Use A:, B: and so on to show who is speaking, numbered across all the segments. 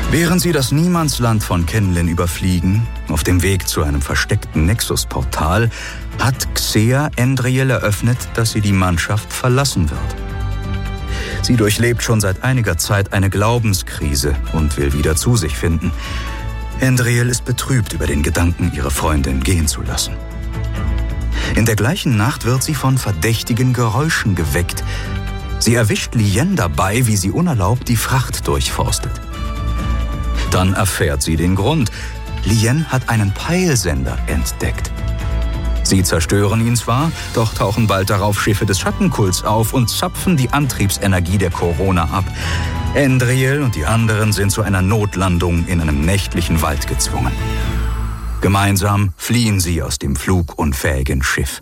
A: Während sie das Niemandsland von Kenlin überfliegen, auf dem Weg zu einem versteckten Nexus-Portal, hat Xea Endriel eröffnet, dass sie die Mannschaft verlassen wird. Sie durchlebt schon seit einiger Zeit eine Glaubenskrise und will wieder zu sich finden. Endriel ist betrübt über den Gedanken, ihre Freundin gehen zu lassen. In der gleichen Nacht wird sie von verdächtigen Geräuschen geweckt. Sie erwischt Lien dabei, wie sie unerlaubt die Fracht durchforstet. Dann erfährt sie den Grund. Lien hat einen Peilsender entdeckt. Sie zerstören ihn zwar, doch tauchen bald darauf Schiffe des Schattenkults auf und zapfen die Antriebsenergie der Corona ab. Endriel und die anderen sind zu einer Notlandung in einem nächtlichen Wald gezwungen. Gemeinsam fliehen sie aus dem flugunfähigen Schiff.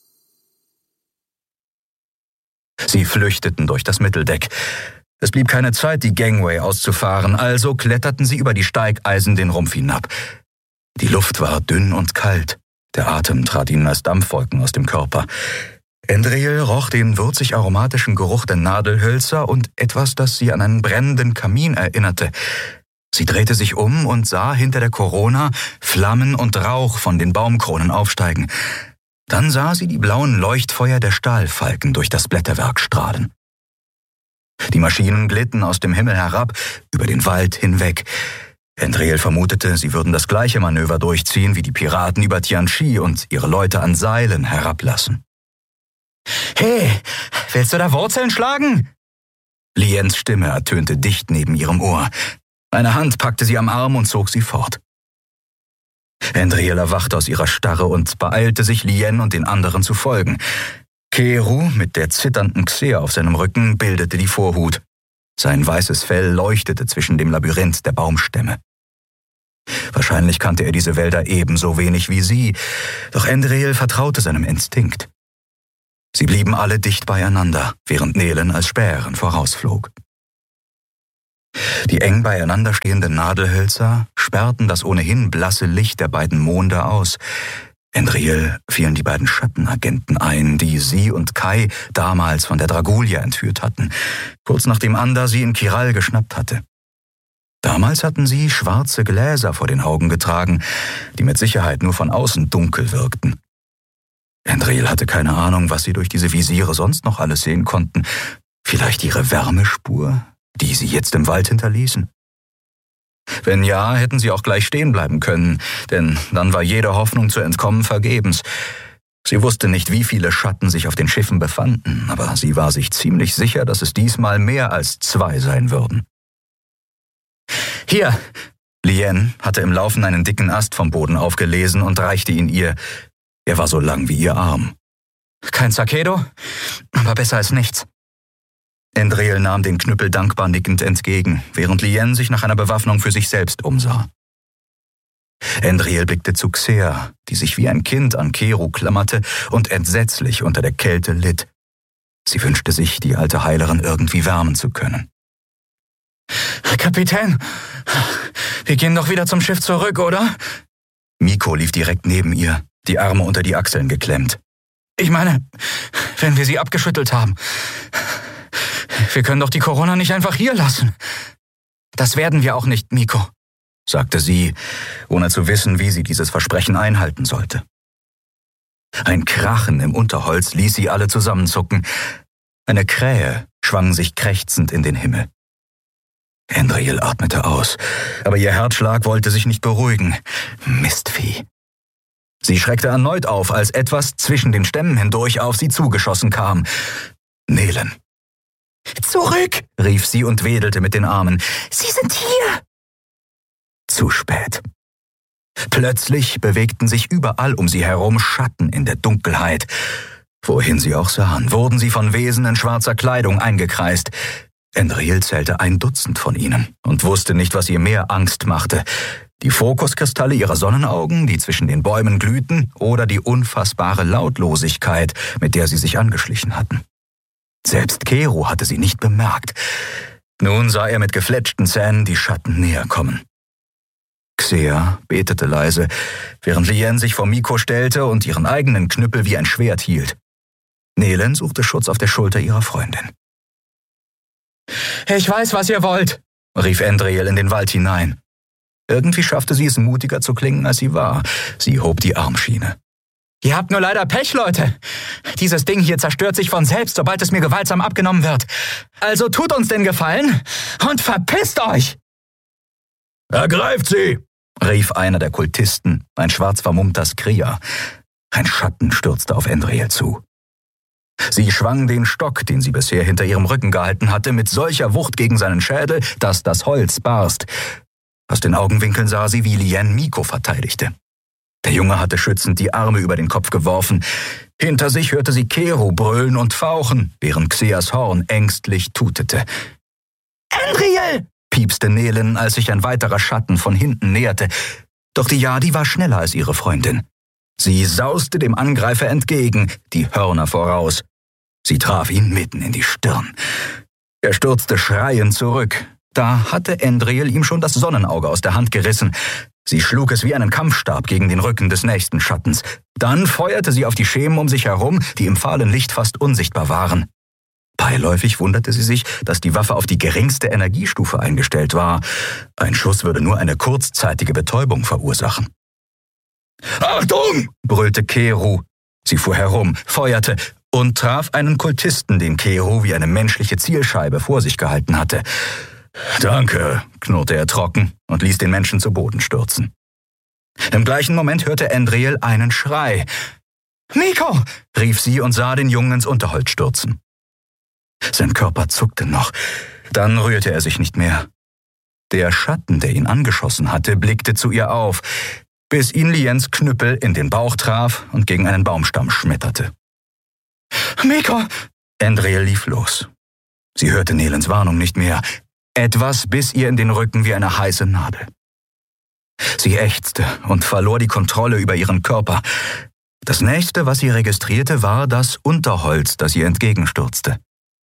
A: Sie flüchteten durch das Mitteldeck. Es blieb keine Zeit, die Gangway auszufahren, also kletterten sie über die Steigeisen den Rumpf hinab. Die Luft war dünn und kalt. Der Atem trat ihnen als Dampfwolken aus dem Körper. Endriel roch den würzig-aromatischen Geruch der Nadelhölzer und etwas, das sie an einen brennenden Kamin erinnerte. Sie drehte sich um und sah hinter der Corona Flammen und Rauch von den Baumkronen aufsteigen. Dann sah sie die blauen Leuchtfeuer der Stahlfalken durch das Blätterwerk strahlen. Die Maschinen glitten aus dem Himmel herab, über den Wald hinweg. Endriel vermutete, sie würden das gleiche Manöver durchziehen, wie die Piraten über Tianchi und ihre Leute an Seilen herablassen. »Hey, willst du da Wurzeln schlagen?« Liens Stimme ertönte dicht neben ihrem Ohr. Eine Hand packte sie am Arm und zog sie fort. Endriel erwachte aus ihrer Starre und beeilte sich, Lien und den anderen zu folgen. Keru, mit der zitternden Xea auf seinem Rücken, bildete die Vorhut. Sein weißes Fell leuchtete zwischen dem Labyrinth der Baumstämme. Wahrscheinlich kannte er diese Wälder ebenso wenig wie sie, doch Endriel vertraute seinem Instinkt. Sie blieben alle dicht beieinander, während Nelen als Späherin vorausflog. Die eng beieinander stehenden Nadelhölzer sperrten das ohnehin blasse Licht der beiden Monde aus. Endriel fielen die beiden Schattenagenten ein, die sie und Kai damals von der Dragulia entführt hatten, kurz nachdem Anda sie in Kiral geschnappt hatte. Damals hatten sie schwarze Gläser vor den Augen getragen, die mit Sicherheit nur von außen dunkel wirkten. Endriel hatte keine Ahnung, was sie durch diese Visiere sonst noch alles sehen konnten. Vielleicht ihre Wärmespur, die sie jetzt im Wald hinterließen? Wenn ja, hätten sie auch gleich stehen bleiben können, denn dann war jede Hoffnung zu entkommen vergebens. Sie wusste nicht, wie viele Schatten sich auf den Schiffen befanden, aber sie war sich ziemlich sicher, dass es diesmal mehr als 2 sein würden. »Hier!« Lien hatte im Laufen einen dicken Ast vom Boden aufgelesen und reichte ihn ihr. Er war so lang wie ihr Arm. »Kein Sakedo, aber besser als nichts.« Endriel nahm den Knüppel dankbar nickend entgegen, während Lien sich nach einer Bewaffnung für sich selbst umsah. Endriel blickte zu Xea, die sich wie ein Kind an Keru klammerte und entsetzlich unter der Kälte litt. Sie wünschte sich, die alte Heilerin irgendwie wärmen zu können. »Kapitän, wir gehen doch wieder zum Schiff zurück, oder?« Miko lief direkt neben ihr, die Arme unter die Achseln geklemmt. »Ich meine, wenn wir sie abgeschüttelt haben. Wir können doch die Corona nicht einfach hier lassen.« »Das werden wir auch nicht, Miko«, sagte sie, ohne zu wissen, wie sie dieses Versprechen einhalten sollte. Ein Krachen im Unterholz ließ sie alle zusammenzucken. Eine Krähe schwang sich krächzend in den Himmel. Endriel atmete aus, aber ihr Herzschlag wollte sich nicht beruhigen. Mistvieh. Sie schreckte erneut auf, als etwas zwischen den Stämmen hindurch auf sie zugeschossen kam. Nelen. »Zurück«, rief sie und wedelte mit den Armen. »Sie sind hier!« Zu spät. Plötzlich bewegten sich überall um sie herum Schatten in der Dunkelheit. Wohin sie auch sahen, wurden sie von Wesen in schwarzer Kleidung eingekreist. Endriel zählte 1 Dutzend von ihnen und wusste nicht, was ihr mehr Angst machte. Die Fokuskristalle ihrer Sonnenaugen, die zwischen den Bäumen glühten, oder die unfassbare Lautlosigkeit, mit der sie sich angeschlichen hatten. Selbst Keru hatte sie nicht bemerkt. Nun sah er mit gefletschten Zähnen die Schatten näher kommen. Xea betete leise, während Lien sich vor Miko stellte und ihren eigenen Knüppel wie ein Schwert hielt. Nelen suchte Schutz auf der Schulter ihrer Freundin. »Ich weiß, was ihr wollt«, rief Endriel in den Wald hinein. Irgendwie schaffte sie es, mutiger zu klingen, als sie war. Sie hob die Armschiene. »Ihr habt nur leider Pech, Leute. Dieses Ding hier zerstört sich von selbst, sobald es mir gewaltsam abgenommen wird. Also tut uns den Gefallen und verpisst euch!«
B: »Ergreift sie!«
A: rief einer der Kultisten, ein schwarz vermummter Skrier. Ein Schatten stürzte auf Endriel zu. Sie schwang den Stock, den sie bisher hinter ihrem Rücken gehalten hatte, mit solcher Wucht gegen seinen Schädel, dass das Holz barst. Aus den Augenwinkeln sah sie, wie Lien Miko verteidigte. Der Junge hatte schützend die Arme über den Kopf geworfen. Hinter sich hörte sie Kero brüllen und fauchen, während Xeas Horn ängstlich tutete. »Endriel!« piepste Nelen, als sich ein weiterer Schatten von hinten näherte. Doch die Jadi war schneller als ihre Freundin. Sie sauste dem Angreifer entgegen, die Hörner voraus. Sie traf ihn mitten in die Stirn. Er stürzte schreiend zurück. Da hatte Endriel ihm schon das Sonnenauge aus der Hand gerissen. Sie schlug es wie einen Kampfstab gegen den Rücken des nächsten Schattens. Dann feuerte sie auf die Schemen um sich herum, die im fahlen Licht fast unsichtbar waren. Beiläufig wunderte sie sich, dass die Waffe auf die geringste Energiestufe eingestellt war. Ein Schuss würde nur eine kurzzeitige Betäubung verursachen.
B: »Achtung!«
A: brüllte Kero. Sie fuhr herum, feuerte und traf einen Kultisten, den Kero wie eine menschliche Zielscheibe vor sich gehalten hatte.
B: »Danke«,
A: knurrte er trocken und ließ den Menschen zu Boden stürzen. Im gleichen Moment hörte Endriel einen Schrei. »Miko!« rief sie und sah den Jungen ins Unterholz stürzen. Sein Körper zuckte noch, dann rührte er sich nicht mehr. Der Schatten, der ihn angeschossen hatte, blickte zu ihr auf, bis ihn Liens Knüppel in den Bauch traf und gegen einen Baumstamm schmetterte. »Miko!« Endriel lief los. Sie hörte Nelens Warnung nicht mehr. Etwas biss ihr in den Rücken wie eine heiße Nadel. Sie ächzte und verlor die Kontrolle über ihren Körper. Das nächste, was sie registrierte, war das Unterholz, das ihr entgegenstürzte.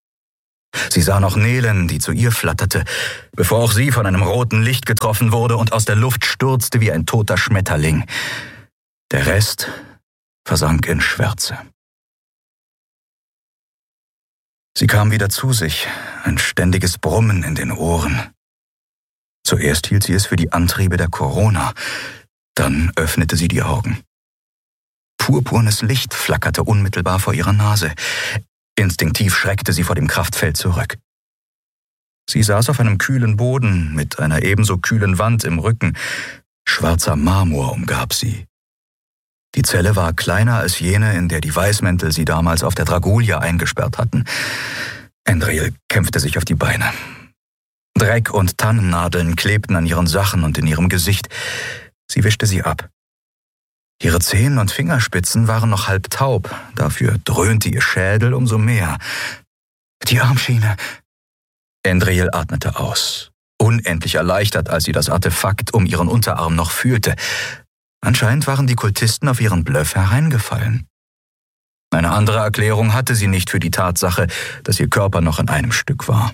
A: Sie sah noch Nelen, die zu ihr flatterte, bevor auch sie von einem roten Licht getroffen wurde und aus der Luft stürzte wie ein toter Schmetterling. Der Rest versank in Schwärze. Sie kam wieder zu sich, ein ständiges Brummen in den Ohren. Zuerst hielt sie es für die Antriebe der Corona, dann öffnete sie die Augen. Purpurnes Licht flackerte unmittelbar vor ihrer Nase. Instinktiv schreckte sie vor dem Kraftfeld zurück. Sie saß auf einem kühlen Boden mit einer ebenso kühlen Wand im Rücken. Schwarzer Marmor umgab sie. Die Zelle war kleiner als jene, in der die Weißmäntel sie damals auf der Dragulia eingesperrt hatten. Endriel kämpfte sich auf die Beine. Dreck und Tannennadeln klebten an ihren Sachen und in ihrem Gesicht. Sie wischte sie ab. Ihre Zehen und Fingerspitzen waren noch halb taub, dafür dröhnte ihr Schädel umso mehr. Die Armschiene. Endriel atmete aus, unendlich erleichtert, als sie das Artefakt um ihren Unterarm noch fühlte. Anscheinend waren die Kultisten auf ihren Bluff hereingefallen. Eine andere Erklärung hatte sie nicht für die Tatsache, dass ihr Körper noch in einem Stück war.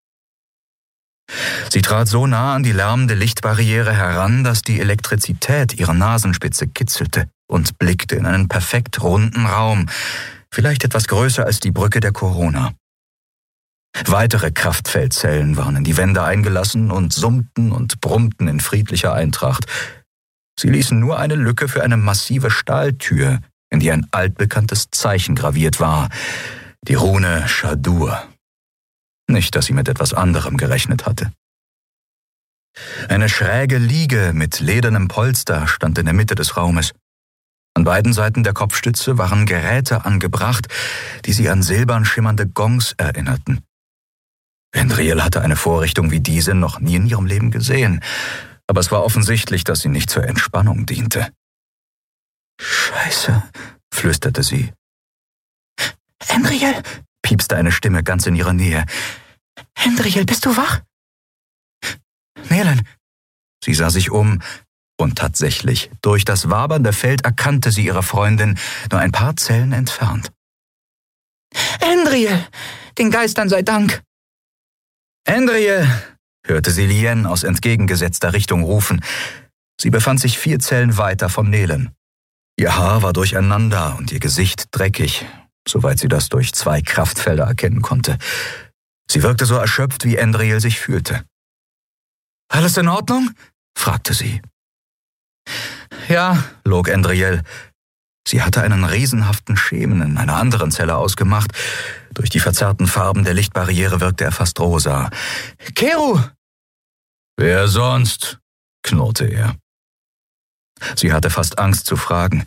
A: Sie trat so nah an die lärmende Lichtbarriere heran, dass die Elektrizität ihre Nasenspitze kitzelte und blickte in einen perfekt runden Raum, vielleicht etwas größer als die Brücke der Corona. Weitere Kraftfeldzellen waren in die Wände eingelassen und summten und brummten in friedlicher Eintracht. Sie ließen nur eine Lücke für eine massive Stahltür, in die ein altbekanntes Zeichen graviert war, die Rune Shadur. Nicht, dass sie mit etwas anderem gerechnet hatte. Eine schräge Liege mit ledernem Polster stand in der Mitte des Raumes. An beiden Seiten der Kopfstütze waren Geräte angebracht, die sie an silbern schimmernde Gongs erinnerten. Endriel hatte eine Vorrichtung wie diese noch nie in ihrem Leben gesehen, aber es war offensichtlich, dass sie nicht zur Entspannung diente. »Scheiße«, flüsterte sie. »Endriel«, piepste eine Stimme ganz in ihrer Nähe. »Endriel, bist du wach?« »Nelen.« Sie sah sich um und tatsächlich, durch das wabernde Feld erkannte sie ihre Freundin nur ein paar Zellen entfernt. »Endriel, den Geistern sei Dank!« »Endriel«, hörte sie Lien aus entgegengesetzter Richtung rufen. Sie befand sich 4 Zellen weiter von Nelen. Ihr Haar war durcheinander und ihr Gesicht dreckig, soweit sie das durch 2 Kraftfelder erkennen konnte. Sie wirkte so erschöpft, wie Endriel sich fühlte. Alles in Ordnung?« fragte sie. »Ja«, log Endriel. Sie hatte einen riesenhaften Schemen in einer anderen Zelle ausgemacht. Durch die verzerrten Farben der Lichtbarriere wirkte er fast rosa. »Keru!«
B: »Wer sonst?«, knurrte er.
A: Sie hatte fast Angst zu fragen.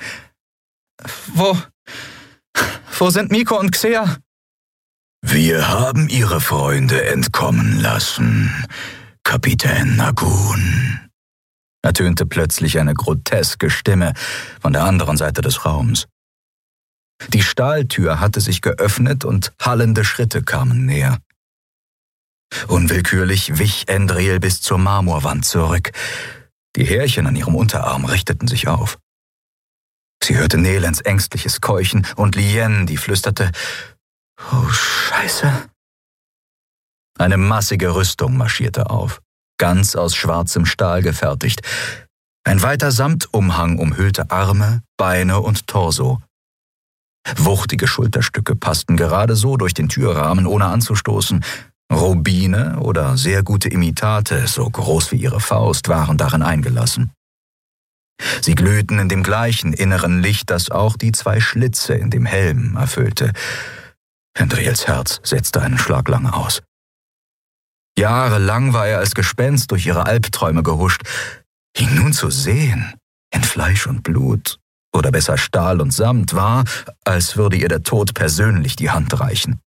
A: Wo sind Miko und Xea?«
B: »Wir haben ihre Freunde entkommen lassen, Kapitän Nagun«,
A: ertönte plötzlich eine groteske Stimme von der anderen Seite des Raums. Die Stahltür hatte sich geöffnet und hallende Schritte kamen näher. Unwillkürlich wich Endriel bis zur Marmorwand zurück. Die Härchen an ihrem Unterarm richteten sich auf. Sie hörte Nelens ängstliches Keuchen und Lien, die flüsterte: »Oh, Scheiße!« Eine massige Rüstung marschierte auf, ganz aus schwarzem Stahl gefertigt. Ein weiter Samtumhang umhüllte Arme, Beine und Torso. Wuchtige Schulterstücke passten gerade so durch den Türrahmen, ohne anzustoßen. Rubine oder sehr gute Imitate, so groß wie ihre Faust, waren darin eingelassen. Sie glühten in dem gleichen inneren Licht, das auch die 2 Schlitze in dem Helm erfüllte. Endriels Herz setzte einen Schlag lang aus. Jahrelang war er als Gespenst durch ihre Albträume gehuscht. Ihn nun zu sehen, in Fleisch und Blut, oder besser Stahl und Samt, war, als würde ihr der Tod persönlich die Hand reichen.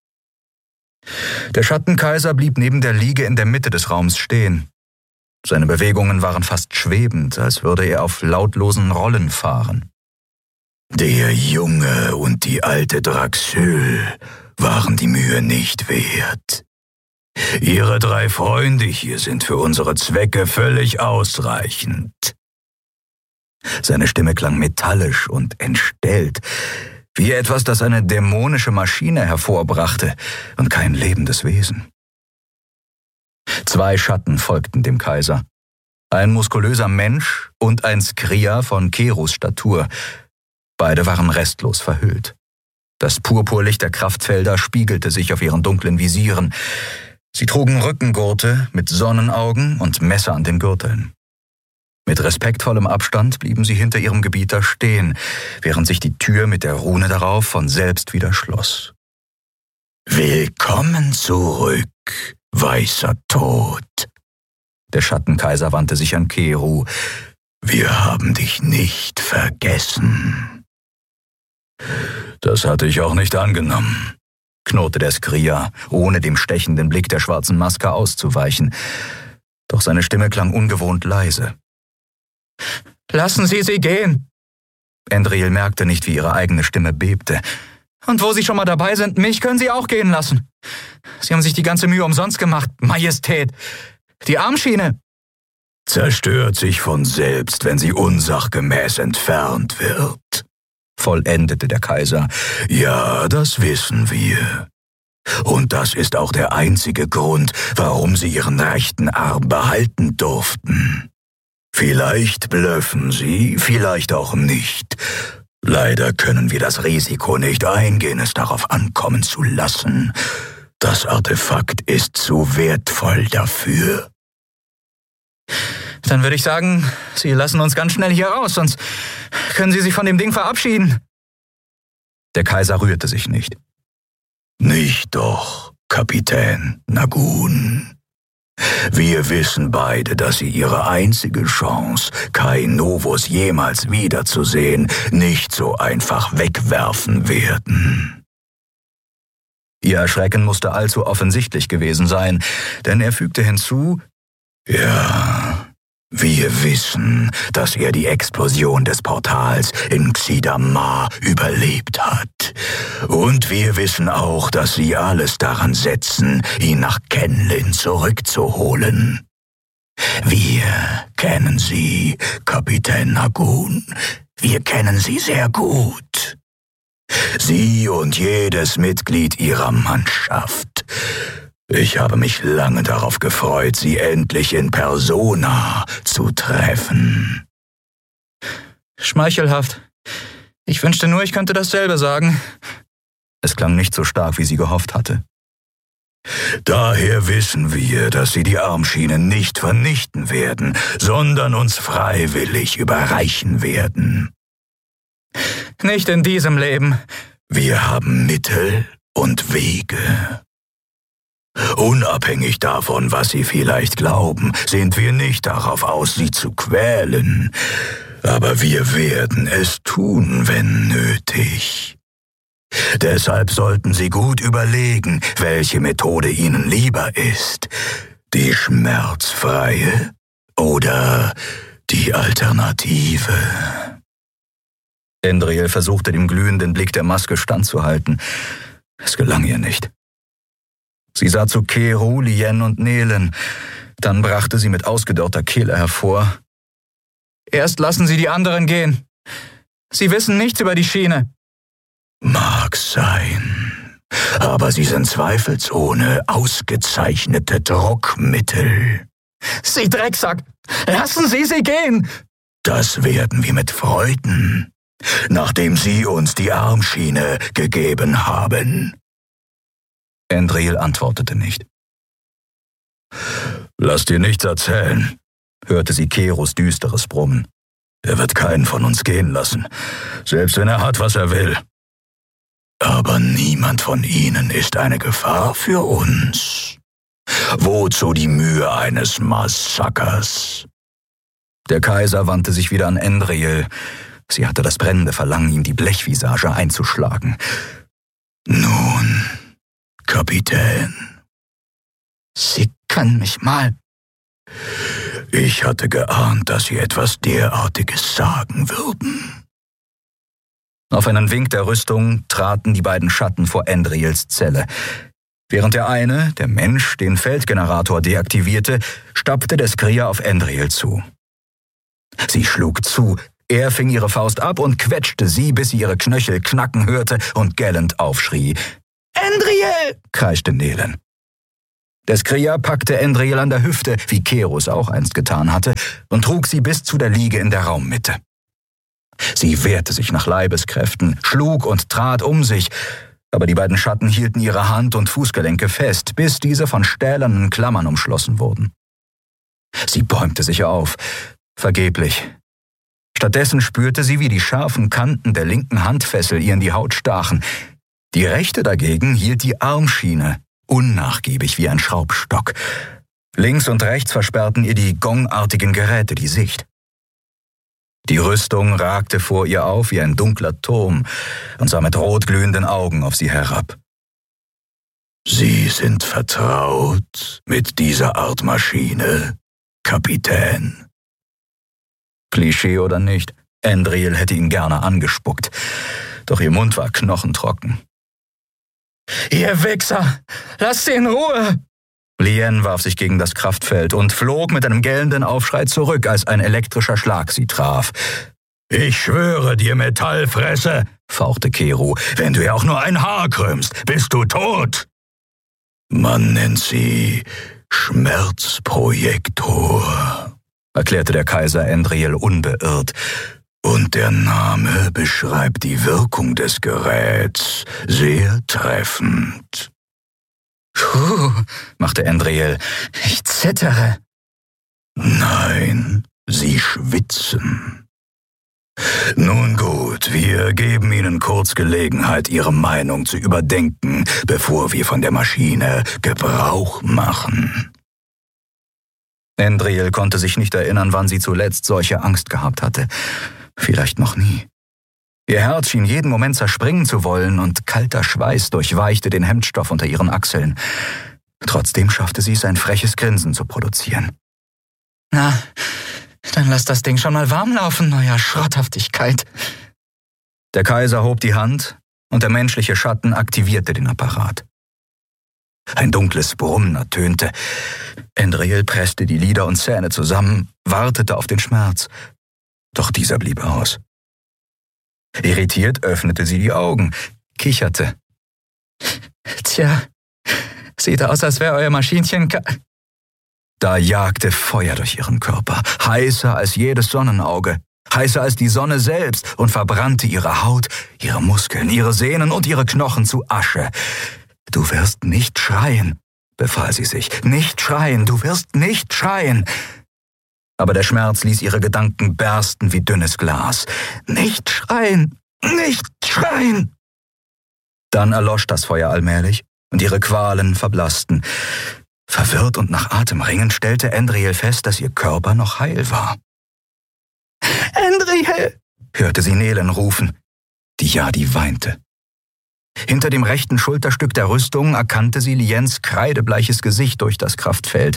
A: Der Schattenkaiser blieb neben der Liege in der Mitte des Raums stehen. Seine Bewegungen waren fast schwebend, als würde er auf lautlosen Rollen fahren.
B: »Der Junge und die alte Draxyl waren die Mühe nicht wert. Ihre 3 Freunde hier sind für unsere Zwecke völlig ausreichend.«
A: Seine Stimme klang metallisch und entstellt, wie etwas, das eine dämonische Maschine hervorbrachte und kein lebendes Wesen. 2 Schatten folgten dem Kaiser. Ein muskulöser Mensch und ein Skria von Kerus Statur. Beide waren restlos verhüllt. Das Purpurlicht der Kraftfelder spiegelte sich auf ihren dunklen Visieren. Sie trugen Rückengurte mit Sonnenaugen und Messer an den Gürteln. Mit respektvollem Abstand blieben sie hinter ihrem Gebieter stehen, während sich die Tür mit der Rune darauf von selbst wieder schloss.
B: »Willkommen zurück, weißer Tod.«
A: Der Schattenkaiser wandte sich an Keru.
B: »Wir haben dich nicht vergessen.«
A: »Das hatte ich auch nicht angenommen«, knurrte der Skria, ohne dem stechenden Blick der schwarzen Maske auszuweichen. Doch seine Stimme klang ungewohnt leise. »Lassen Sie sie gehen!« Endriel merkte nicht, wie ihre eigene Stimme bebte. »Und wo Sie schon mal dabei sind, mich können Sie auch gehen lassen. Sie haben sich die ganze Mühe umsonst gemacht, Majestät. Die Armschiene!«
B: »Zerstört sich von selbst, wenn sie unsachgemäß entfernt wird«, vollendete der Kaiser. »Ja, das wissen wir. Und das ist auch der einzige Grund, warum sie ihren rechten Arm behalten durften. Vielleicht blöffen sie, vielleicht auch nicht. Leider können wir das Risiko nicht eingehen, es darauf ankommen zu lassen. Das Artefakt ist zu wertvoll dafür.«
A: »Dann würde ich sagen, Sie lassen uns ganz schnell hier raus, sonst können Sie sich von dem Ding verabschieden.« Der Kaiser rührte sich nicht.
B: »Nicht doch, Kapitän Nagun. Wir wissen beide, dass Sie Ihre einzige Chance, Kai Novus jemals wiederzusehen, nicht so einfach wegwerfen werden.«
A: Ihr Erschrecken musste allzu offensichtlich gewesen sein, denn er fügte hinzu:
B: »Ja, wir wissen, dass er die Explosion des Portals in Xidamar überlebt hat. Und wir wissen auch, dass Sie alles daran setzen, ihn nach Kenlin zurückzuholen. Wir kennen Sie, Kapitän Nagun. Wir kennen Sie sehr gut. Sie und jedes Mitglied Ihrer Mannschaft. Ich habe mich lange darauf gefreut, Sie endlich in Persona zu treffen.«
A: »Schmeichelhaft. Ich wünschte nur, ich könnte dasselbe sagen.« Es klang nicht so stark, wie sie gehofft hatte.
B: Daher wissen wir, dass sie die Armschiene nicht vernichten werden, sondern uns freiwillig überreichen werden.
A: Nicht in diesem Leben.
B: Wir haben Mittel und Wege. Unabhängig davon, was Sie vielleicht glauben, sind wir nicht darauf aus, Sie zu quälen. Aber wir werden es tun, wenn nötig. Deshalb sollten Sie gut überlegen, welche Methode Ihnen lieber ist. Die schmerzfreie oder die Alternative.
A: Endriel versuchte dem glühenden Blick der Maske standzuhalten. Es gelang ihr nicht. Sie sah zu Kero, Lien und Nelen. Dann brachte sie mit ausgedörrter Kehle hervor: Erst lassen Sie die anderen gehen. Sie wissen nichts über die Schiene.
B: Mag sein, aber sie sind zweifelsohne ausgezeichnete Druckmittel.
A: Sie Drecksack! Lassen Sie sie gehen!
B: Das werden wir mit Freuden, nachdem Sie uns die Armschiene gegeben haben.
A: Endriel antwortete nicht.
B: Lass dir nichts erzählen, hörte sie Keros düsteres Brummen. Er wird keinen von uns gehen lassen, selbst wenn er hat, was er will. Aber niemand von ihnen ist eine Gefahr für uns. Wozu die Mühe eines Massakers?
A: Der Kaiser wandte sich wieder an Endriel. Sie hatte das brennende Verlangen, ihm die Blechvisage einzuschlagen.
B: Nun, Kapitän.
A: Sie können mich mal.
B: Ich hatte geahnt, dass Sie etwas derartiges sagen würden.
A: Auf einen Wink der Rüstung traten die beiden Schatten vor Endriels Zelle. Während der eine, der Mensch, den Feldgenerator deaktivierte, stapfte der Skria auf Endriel zu. Sie schlug zu, er fing ihre Faust ab und quetschte sie, bis sie ihre Knöchel knacken hörte und gellend aufschrie. »Endriel!« kreischte Nelen. Der Skria packte Endriel an der Hüfte, wie Keros auch einst getan hatte, und trug sie bis zu der Liege in der Raummitte. Sie wehrte sich nach Leibeskräften, schlug und trat um sich, aber die beiden Schatten hielten ihre Hand- und Fußgelenke fest, bis diese von stählernen Klammern umschlossen wurden. Sie bäumte sich auf, vergeblich. Stattdessen spürte sie, wie die scharfen Kanten der linken Handfessel ihr in die Haut stachen. Die rechte dagegen hielt die Armschiene, unnachgiebig wie ein Schraubstock. Links und rechts versperrten ihr die gongartigen Geräte die Sicht. Die Rüstung ragte vor ihr auf wie ein dunkler Turm und sah mit rotglühenden Augen auf sie herab.
B: Sie sind vertraut mit dieser Art Maschine, Kapitän.
A: Klischee oder nicht, Endriel hätte ihn gerne angespuckt, doch ihr Mund war knochentrocken. »Ihr Wichser, lasst sie in Ruhe!« Lien warf sich gegen das Kraftfeld und flog mit einem gellenden Aufschrei zurück, als ein elektrischer Schlag sie traf.
B: »Ich schwöre dir, Metallfresse«, fauchte Kero, »wenn du ja auch nur ein Haar krümmst, bist du tot!« »Man nennt sie Schmerzprojektor«, erklärte der Kaiser Endriel unbeirrt. »Und der Name beschreibt die Wirkung des Geräts sehr treffend.«
A: »Puh«, machte Endriel, »ich zittere.«
B: »Nein, Sie schwitzen.« »Nun gut, wir geben Ihnen kurz Gelegenheit, Ihre Meinung zu überdenken, bevor wir von der Maschine Gebrauch machen.«
A: Endriel konnte sich nicht erinnern, wann sie zuletzt solche Angst gehabt hatte. Vielleicht noch nie. Ihr Herz schien jeden Moment zerspringen zu wollen und kalter Schweiß durchweichte den Hemdstoff unter ihren Achseln. Trotzdem schaffte sie es, ein freches Grinsen zu produzieren. »Na, dann lass das Ding schon mal warm laufen, euer Schrotthaftigkeit.« Der Kaiser hob die Hand und der menschliche Schatten aktivierte den Apparat. Ein dunkles Brummen ertönte. Endriel presste die Lider und Zähne zusammen, wartete auf den Schmerz. Doch dieser blieb aus. Irritiert öffnete sie die Augen, kicherte. »Tja, sieht aus, als wäre euer Maschinchen Da jagte Feuer durch ihren Körper, heißer als jedes Sonnenauge, heißer als die Sonne selbst, und verbrannte ihre Haut, ihre Muskeln, ihre Sehnen und ihre Knochen zu Asche. »Du wirst nicht schreien«, befahl sie sich. »Nicht schreien, du wirst nicht schreien!« Aber der Schmerz ließ ihre Gedanken bersten wie dünnes Glas. »Nicht schreien! Nicht schreien!« Dann erlosch das Feuer allmählich und ihre Qualen verblassten. Verwirrt und nach Atem ringend stellte Andriel fest, dass ihr Körper noch heil war. »Andriel!« hörte sie Nelen rufen. Die weinte. Hinter dem rechten Schulterstück der Rüstung erkannte sie Liens kreidebleiches Gesicht durch das Kraftfeld.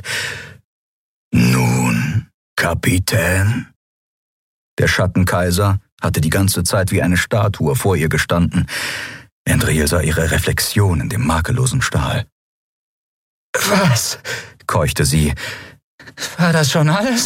B: »Nun, Kapitän?«
A: Der Schattenkaiser hatte die ganze Zeit wie eine Statue vor ihr gestanden. Andriel sah ihre Reflexion in dem makellosen Stahl. »Was?« keuchte sie. »War das schon alles?«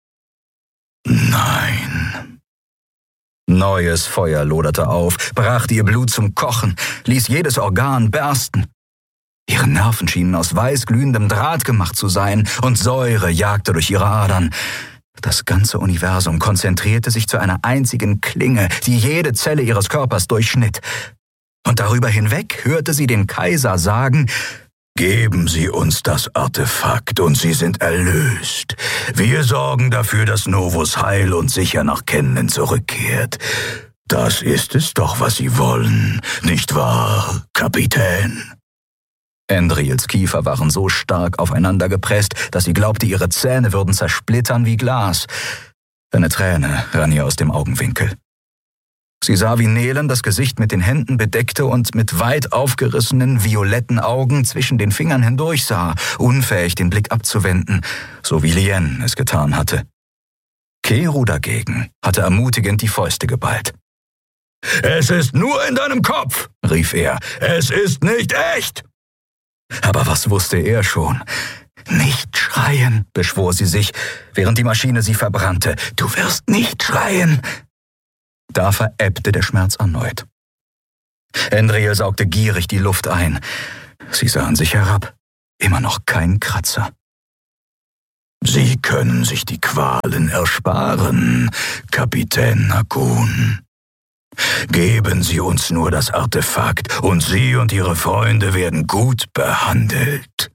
B: »Nein.«
A: Neues Feuer loderte auf, brachte ihr Blut zum Kochen, ließ jedes Organ bersten. Ihre Nerven schienen aus weißglühendem Draht gemacht zu sein, und Säure jagte durch ihre Adern. Das ganze Universum konzentrierte sich zu einer einzigen Klinge, die jede Zelle ihres Körpers durchschnitt. Und darüber hinweg hörte sie den Kaiser sagen:
B: »Geben Sie uns das Artefakt und Sie sind erlöst. Wir sorgen dafür, dass Novus heil und sicher nach Kenlen zurückkehrt. Das ist es doch, was Sie wollen, nicht wahr, Kapitän?«
A: Andriels Kiefer waren so stark aufeinander gepresst, dass sie glaubte, ihre Zähne würden zersplittern wie Glas. Eine Träne rann ihr aus dem Augenwinkel. Sie sah, wie Nelen das Gesicht mit den Händen bedeckte und mit weit aufgerissenen, violetten Augen zwischen den Fingern hindurch sah, unfähig, den Blick abzuwenden, so wie Lien es getan hatte. Keru dagegen hatte ermutigend die Fäuste geballt.
B: »Es ist nur in deinem Kopf«, rief er. »Es ist nicht echt!«
A: Aber was wusste er schon? »Nicht schreien«, beschwor sie sich, während die Maschine sie verbrannte. »Du wirst nicht schreien!« Da verebbte der Schmerz erneut. Andriel saugte gierig die Luft ein. Sie sah an sich herab. Immer noch kein Kratzer.
B: »Sie können sich die Qualen ersparen, Kapitän Nakun. Geben Sie uns nur das Artefakt, und Sie und Ihre Freunde werden gut behandelt.«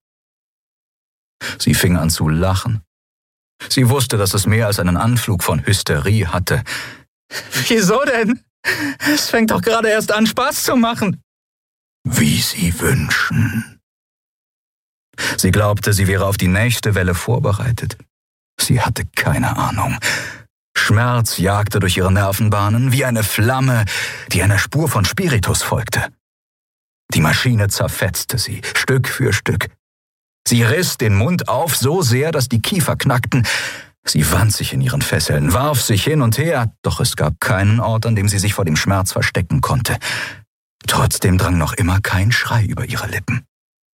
A: Sie fing an zu lachen. Sie wusste, dass es mehr als einen Anflug von Hysterie hatte. »Wieso denn? Es fängt doch gerade erst an, Spaß zu machen.«
B: »Wie Sie wünschen.«
A: Sie glaubte, sie wäre auf die nächste Welle vorbereitet. Sie hatte keine Ahnung. Schmerz jagte durch ihre Nervenbahnen wie eine Flamme, die einer Spur von Spiritus folgte. Die Maschine zerfetzte sie, Stück für Stück. Sie riss den Mund auf so sehr, dass die Kiefer knackten. Sie wand sich in ihren Fesseln, warf sich hin und her, doch es gab keinen Ort, an dem sie sich vor dem Schmerz verstecken konnte. Trotzdem drang noch immer kein Schrei über ihre Lippen.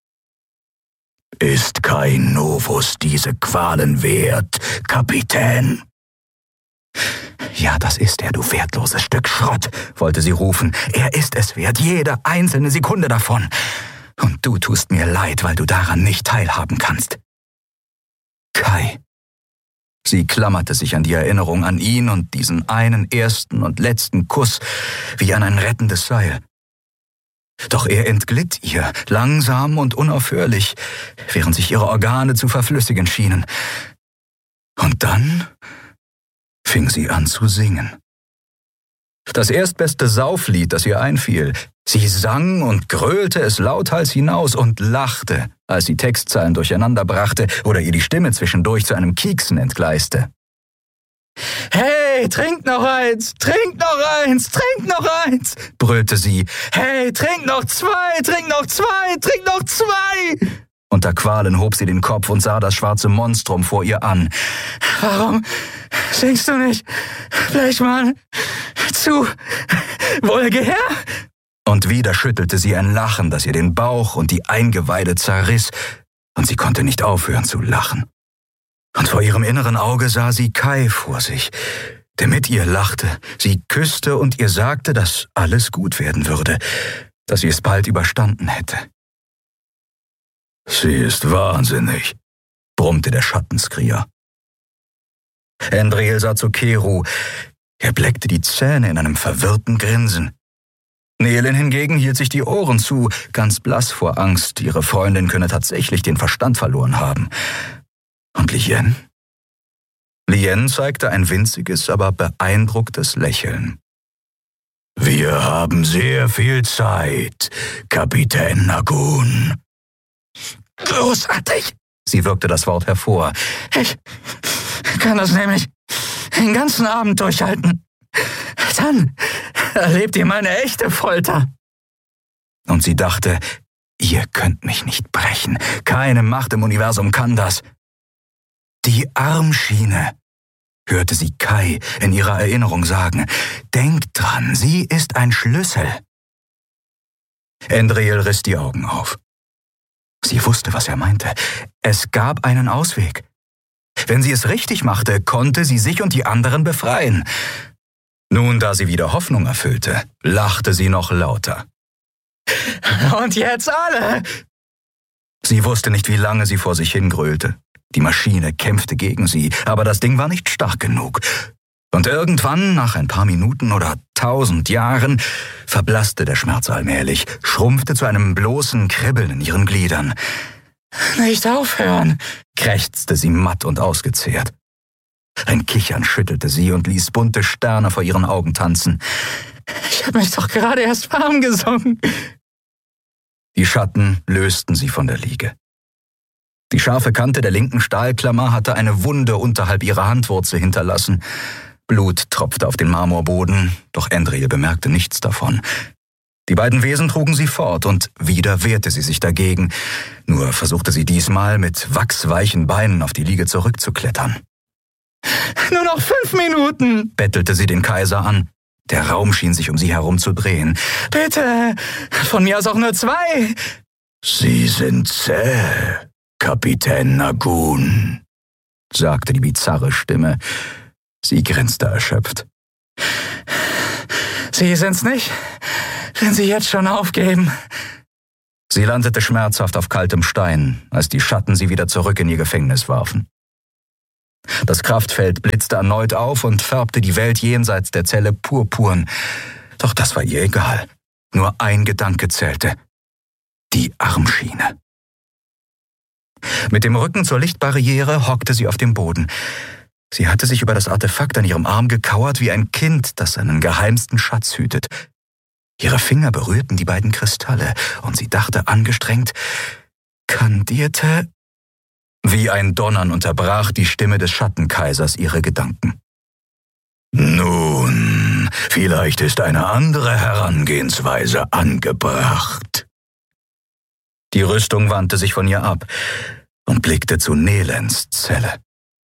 B: »Ist kein Novus diese Qualen wert, Kapitän?«
A: »Ja, das ist er, du wertloses Stück Schrott«, wollte sie rufen. »Er ist es wert, jede einzelne Sekunde davon. Und du tust mir leid, weil du daran nicht teilhaben kannst.« Kai. Sie klammerte sich an die Erinnerung an ihn und diesen einen ersten und letzten Kuss wie an ein rettendes Seil. Doch er entglitt ihr, langsam und unaufhörlich, während sich ihre Organe zu verflüssigen schienen. Und dann fing sie an zu singen. Das erstbeste Sauflied, das ihr einfiel. Sie sang und gröhlte es lauthals hinaus und lachte, als sie Textzeilen durcheinander brachte oder ihr die Stimme zwischendurch zu einem Kieksen entgleiste. »Hey, trink noch eins, trink noch eins, trink noch eins«, brüllte sie. »Hey, trink noch zwei, trink noch zwei, trink noch zwei!« Unter Qualen hob sie den Kopf und sah das schwarze Monstrum vor ihr an. »Warum singst du nicht gleich mal zu vulgär?« Und wieder schüttelte sie ein Lachen, das ihr den Bauch und die Eingeweide zerriss, und sie konnte nicht aufhören zu lachen. Und vor ihrem inneren Auge sah sie Kai vor sich, der mit ihr lachte, sie küsste und ihr sagte, dass alles gut werden würde, dass sie es bald überstanden hätte.
B: »Sie ist wahnsinnig«,
A: brummte der Schattenskrier. Andriel sah zu Keru. Er bleckte die Zähne in einem verwirrten Grinsen. Nelen hingegen hielt sich die Ohren zu, ganz blass vor Angst, ihre Freundin könne tatsächlich den Verstand verloren haben. Und Lien? Lien zeigte ein winziges, aber beeindrucktes Lächeln.
B: Wir haben sehr viel Zeit, Kapitän Nagun.
A: Großartig! Sie wirkte das Wort hervor. Ich kann das nämlich den ganzen Abend durchhalten. Dann erlebt ihr meine echte Folter. Und sie dachte, ihr könnt mich nicht brechen. Keine Macht im Universum kann das. Die Armschiene, hörte sie Kai in ihrer Erinnerung sagen. Denkt dran, sie ist ein Schlüssel. Endriel riss die Augen auf. Sie wusste, was er meinte. Es gab einen Ausweg. Wenn sie es richtig machte, konnte sie sich und die anderen befreien. Nun, da sie wieder Hoffnung erfüllte, lachte sie noch lauter. Und jetzt alle! Sie wusste nicht, wie lange sie vor sich hingrölte. Die Maschine kämpfte gegen sie, aber das Ding war nicht stark genug. Und irgendwann, nach ein paar Minuten oder 1000 Jahren, verblasste der Schmerz allmählich, schrumpfte zu einem bloßen Kribbeln in ihren Gliedern. »Nicht aufhören«, krächzte sie matt und ausgezehrt. Ein Kichern schüttelte sie und ließ bunte Sterne vor ihren Augen tanzen. »Ich habe mich doch gerade erst warm gesungen.« Die Schatten lösten sie von der Liege. Die scharfe Kante der linken Stahlklammer hatte eine Wunde unterhalb ihrer Handwurzel hinterlassen. Blut tropfte auf den Marmorboden, doch Endriel bemerkte nichts davon. Die beiden Wesen trugen sie fort und wieder wehrte sie sich dagegen. Nur versuchte sie diesmal mit wachsweichen Beinen auf die Liege zurückzuklettern. »Nur noch 5 Minuten«, bettelte sie den Kaiser an. Der Raum schien sich um sie herum zu drehen. »Bitte, von mir aus auch nur 2.
B: Sie sind zäh, Kapitän Nagun«, sagte die bizarre Stimme. Sie grinste erschöpft. »Sie sind's nicht, wenn Sie jetzt schon aufgeben.« Sie landete schmerzhaft auf kaltem Stein, als die Schatten sie wieder zurück in ihr Gefängnis warfen. Das Kraftfeld blitzte erneut auf und färbte die Welt jenseits der Zelle purpurn. Doch das war ihr egal. Nur ein Gedanke zählte: die Armschiene. Mit dem Rücken zur Lichtbarriere hockte sie auf dem Boden. Sie hatte sich über das Artefakt an ihrem Arm gekauert wie ein Kind, das seinen geheimsten Schatz hütet. Ihre Finger berührten die beiden Kristalle und sie dachte angestrengt: kandierte... Wie ein Donnern unterbrach die Stimme des Schattenkaisers ihre Gedanken. »Nun, vielleicht ist eine andere Herangehensweise angebracht.« Die Rüstung wandte sich von ihr ab und blickte zu Nelens Zelle.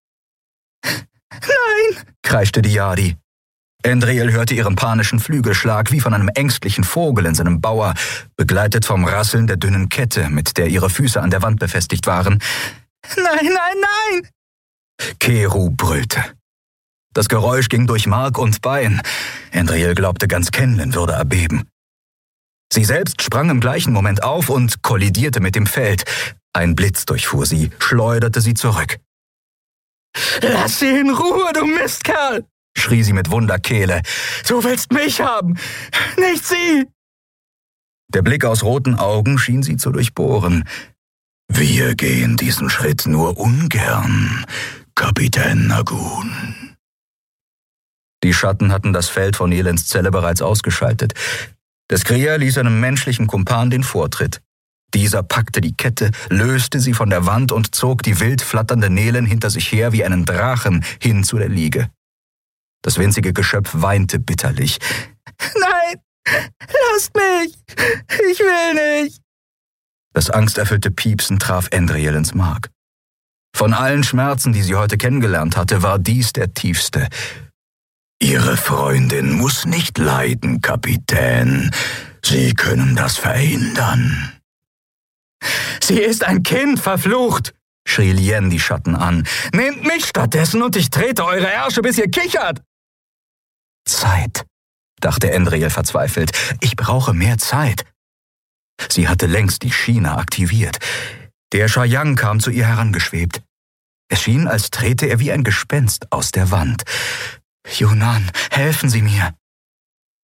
B: »Nein«, kreischte die Jadi. Endriel hörte ihren panischen Flügelschlag wie von einem ängstlichen Vogel in seinem Bauer, begleitet vom Rasseln der dünnen Kette, mit der ihre Füße an der Wand befestigt waren. »Nein, nein, nein!« Keru brüllte. Das Geräusch ging durch Mark und Bein. Endriel glaubte, ganz Kenlin würde erbeben. Sie selbst sprang im gleichen Moment auf und kollidierte mit dem Feld. Ein Blitz durchfuhr sie, schleuderte sie zurück. »Lass sie in Ruhe, du Mistkerl!« schrie sie mit Wunderkehle. »Du willst mich haben, nicht sie!« Der Blick aus roten Augen schien sie zu durchbohren. »Wir gehen diesen Schritt nur ungern, Kapitän Nagun.« Die Schatten hatten das Feld von Nelens Zelle bereits ausgeschaltet. Der Skrier ließ einem menschlichen Kumpan den Vortritt. Dieser packte die Kette, löste sie von der Wand und zog die wild flatternde Nelen hinter sich her wie einen Drachen hin zu der Liege. Das winzige Geschöpf weinte bitterlich. »Nein, lasst mich! Ich will nicht!« Das angsterfüllte Piepsen traf Endriel ins Mark. Von allen Schmerzen, die sie heute kennengelernt hatte, war dies der tiefste. »Ihre Freundin muss nicht leiden, Kapitän. Sie können das verhindern.« »Sie ist ein Kind, verflucht«, schrie Lien die Schatten an. »Nehmt mich stattdessen und ich trete eure Ärsche, bis ihr kichert!« »Zeit«, dachte Endriel verzweifelt. »Ich brauche mehr Zeit.« Sie hatte längst die Schiene aktiviert. Der Shayang kam zu ihr herangeschwebt. Es schien, als trete er wie ein Gespenst aus der Wand. »Yunan, helfen Sie mir!«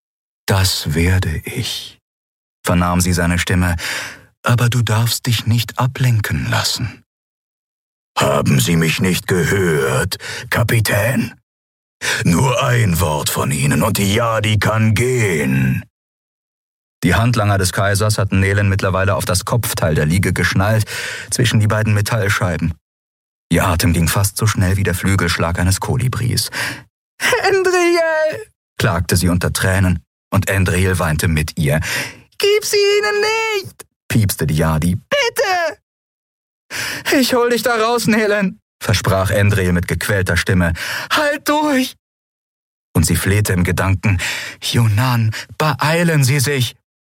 B: Das werde ich, vernahm sie seine Stimme, aber du darfst dich nicht ablenken lassen. Haben Sie mich nicht gehört, Kapitän? Nur ein Wort von Ihnen und die Jadi kann gehen.
A: Die Handlanger des Kaisers hatten Nelen mittlerweile auf das Kopfteil der Liege geschnallt, zwischen die beiden Metallscheiben. Ihr Atem ging fast so schnell wie der Flügelschlag eines Kolibris. »Endriel«, klagte sie unter Tränen, und Endriel weinte mit ihr. »Gib sie ihnen nicht«, piepste die Jadi. »Bitte!« »Ich hol dich da raus, Nelen«, versprach Endriel mit gequälter Stimme. »Halt durch!« Und sie flehte im Gedanken. »Yunan, beeilen Sie sich!«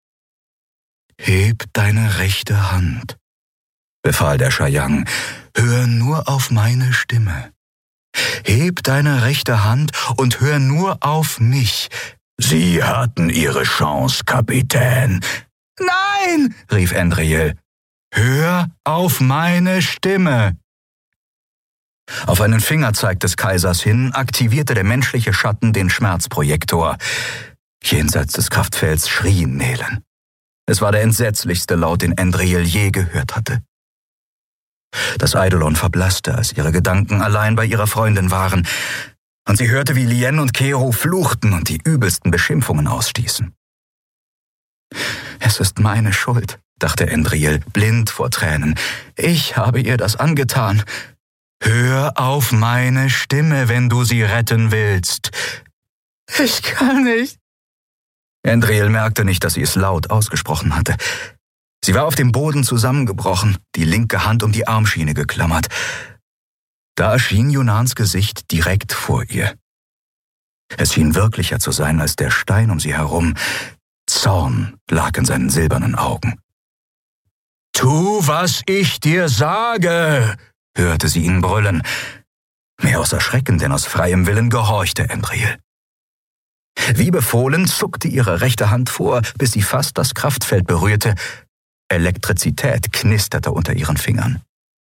B: »Heb deine rechte Hand«, befahl der Shayang. »Hör nur auf meine Stimme. Heb deine rechte Hand und hör nur auf mich. Sie hatten ihre Chance, Kapitän.«
A: »Nein«, rief Endriel. »Hör auf meine Stimme!« Auf einen Fingerzeig des Kaisers hin aktivierte der menschliche Schatten den Schmerzprojektor. Jenseits des Kraftfelds schrie Nelen. Es war der entsetzlichste Laut, den Endriel je gehört hatte. Das Eidolon verblasste, als ihre Gedanken allein bei ihrer Freundin waren, und sie hörte, wie Lien und Kero fluchten und die übelsten Beschimpfungen ausstießen. »Es ist meine Schuld«, dachte Endriel, blind vor Tränen. »Ich habe ihr das angetan. Hör auf meine Stimme, wenn du sie retten willst.« »Ich kann nicht.« Endriel merkte nicht, dass sie es laut ausgesprochen hatte. Sie war auf dem Boden zusammengebrochen, die linke Hand um die Armschiene geklammert. Da erschien Yunans Gesicht direkt vor ihr. Es schien wirklicher zu sein als der Stein um sie herum. Zorn lag in seinen silbernen Augen. »Tu, was ich dir sage«, hörte sie ihn brüllen. Mehr aus Erschrecken denn aus freiem Willen gehorchte Endriel. Wie befohlen zuckte ihre rechte Hand vor, bis sie fast das Kraftfeld berührte. Elektrizität knisterte unter ihren Fingern.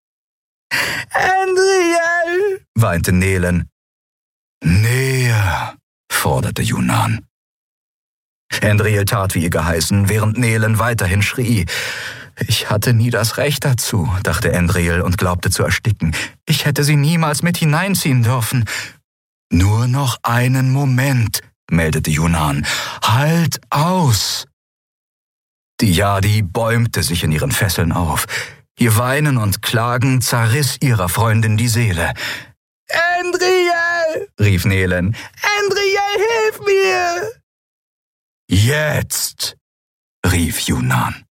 A: »Endriel«, weinte Nelen. »Näher«, forderte Yunan. Endriel tat, wie ihr geheißen, während Nelen weiterhin schrie. »Ich hatte nie das Recht dazu«, dachte Endriel und glaubte zu ersticken. »Ich hätte sie niemals mit hineinziehen dürfen.« »Nur noch einen Moment«, meldete Yunan. »Halt aus!« Die Jadi bäumte sich in ihren Fesseln auf. Ihr Weinen und Klagen zerriss ihrer Freundin die Seele. »Endriel«, rief Nelen. »Endriel, hilf mir!« »Jetzt«, rief Yunan.